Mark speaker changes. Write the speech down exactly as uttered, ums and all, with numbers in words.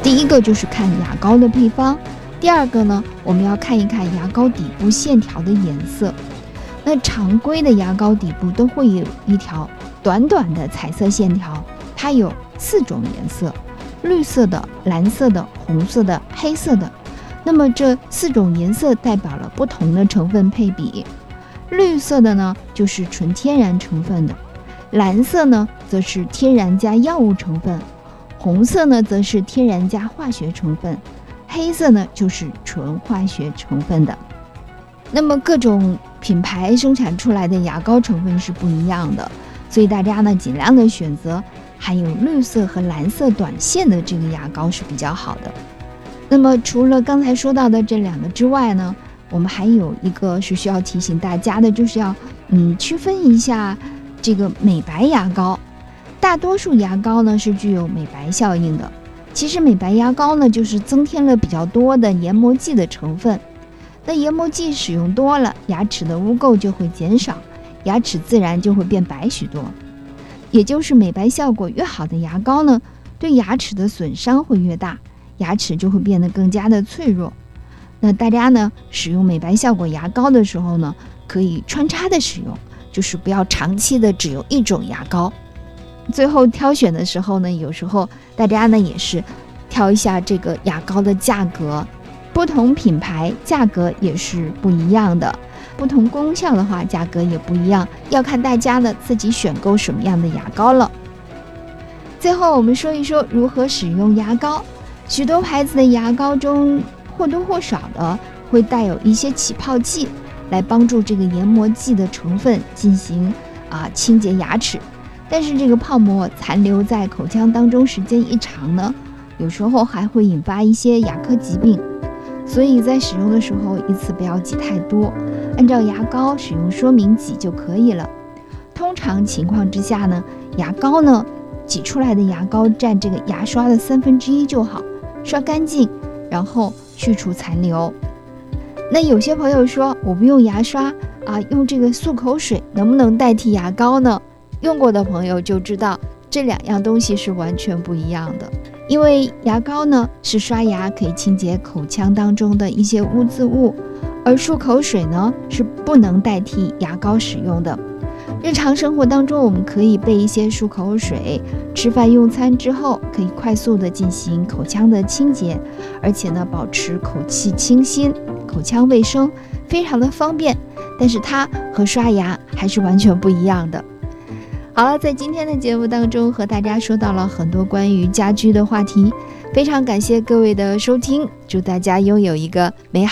Speaker 1: 第一个就是看牙膏的配方，第二个呢，我们要看一看牙膏底部线条的颜色。那常规的牙膏底部都会有一条短短的彩色线条，它有四种颜色：绿色的、蓝色的、红色的、黑色的。那么这四种颜色代表了不同的成分配比。绿色的呢，就是纯天然成分的；蓝色呢，则是天然加药物成分；红色呢，则是天然加化学成分；黑色呢，就是纯化学成分的。那么各种品牌生产出来的牙膏成分是不一样的，所以大家呢尽量的选择含有绿色和蓝色短线的这个牙膏是比较好的。那么除了刚才说到的这两个之外呢，我们还有一个是需要提醒大家的，就是要嗯区分一下这个美白牙膏。大多数牙膏呢是具有美白效应的，其实美白牙膏呢就是增添了比较多的研磨剂的成分。那研磨剂使用多了，牙齿的污垢就会减少，牙齿自然就会变白许多。也就是美白效果越好的牙膏呢，对牙齿的损伤会越大，牙齿就会变得更加的脆弱。那大家呢使用美白效果牙膏的时候呢，可以穿插的使用，就是不要长期的只有一种牙膏。最后挑选的时候呢，有时候大家呢也是挑一下这个牙膏的价格，不同品牌价格也是不一样的，不同功效的话价格也不一样，要看大家呢自己选购什么样的牙膏了。最后我们说一说如何使用牙膏。许多牌子的牙膏中或多或少的会带有一些起泡剂，来帮助这个研磨剂的成分进行啊清洁牙齿。但是这个泡沫残留在口腔当中时间一长呢，有时候还会引发一些牙科疾病。所以在使用的时候一次不要挤太多，按照牙膏使用说明挤就可以了。通常情况之下呢，牙膏呢挤出来的牙膏占这个牙刷的三分之一就好，刷干净，然后去除残留。那有些朋友说我不用牙刷啊，用这个漱口水能不能代替牙膏呢？用过的朋友就知道这两样东西是完全不一样的。因为牙膏呢是刷牙可以清洁口腔当中的一些污渍物，而漱口水呢是不能代替牙膏使用的。日常生活当中我们可以备一些漱口水，吃饭用餐之后可以快速的进行口腔的清洁，而且呢保持口气清新，口腔卫生非常的方便，但是它和刷牙还是完全不一样的。好了，在今天的节目当中和大家说到了很多关于家居的话题，非常感谢各位的收听，祝大家拥有一个美好